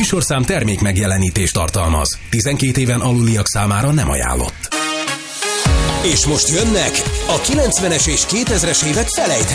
műsorszám termék megjelenítést tartalmaz. 12 éven aluliak számára nem ajánlott. És most jönnek a 90-es és 2000-es évek felejthetetlen